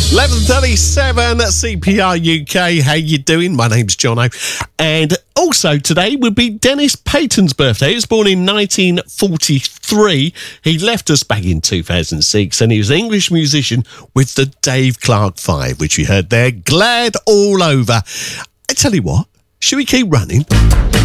11:37 at CPR UK. How you doing? My name's Jono. And also today would be Dennis Payton's birthday. He was born in 1943. He left us back in 2006 and he was an English musician with the Dave Clark Five, which we heard there. Glad all over. I tell you what, should we keep running?